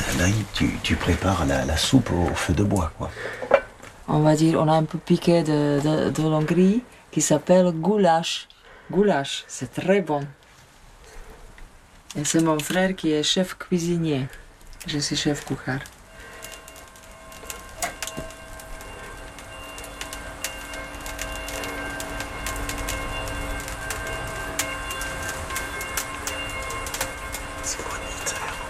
Là, tu prépares la soupe au feu de bois, quoi. On va dire, on a un peu piqué de l'Hongrie qui s'appelle goulash. Goulash, c'est très bon. Et c'est mon frère qui est chef cuisinier. Je suis chef kuchar.